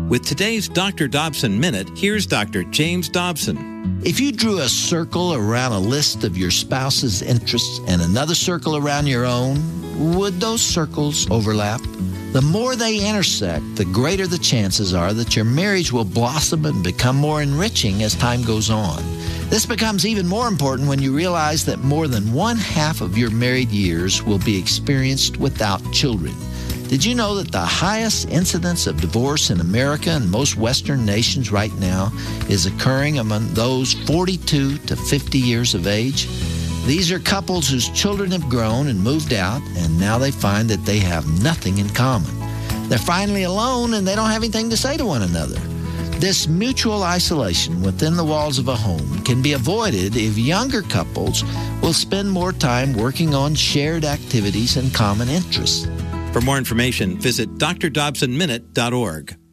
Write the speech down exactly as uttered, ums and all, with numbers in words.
With today's Doctor Dobson Minute, here's Doctor James Dobson. If you drew a circle around a list of your spouse's interests and another circle around your own, would those circles overlap? The more they intersect, the greater the chances are that your marriage will blossom and become more enriching as time goes on. This becomes even more important when you realize that more than one half of your married years will be experienced without children. Did you know that the highest incidence of divorce in America and most Western nations right now is occurring among those forty-two to fifty years of age? These are couples whose children have grown and moved out, and now they find that they have nothing in common. They're finally alone, and they don't have anything to say to one another. This mutual isolation within the walls of a home can be avoided if younger couples will spend more time working on shared activities and common interests. For more information, visit d r dobson minute dot org.